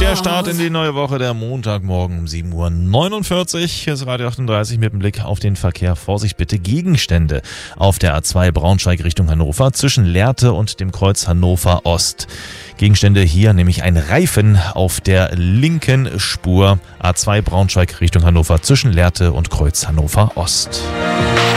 Der Start in die neue Woche, der Montagmorgen um 7:49 Uhr. Hier ist Radio 38 mit dem Blick auf den Verkehr. Vorsicht bitte, Gegenstände auf der A2 Braunschweig Richtung Hannover zwischen Lehrte und dem Kreuz Hannover Ost. Gegenstände hier, nämlich ein Reifen auf der linken Spur A2 Braunschweig Richtung Hannover zwischen Lehrte und Kreuz Hannover Ost.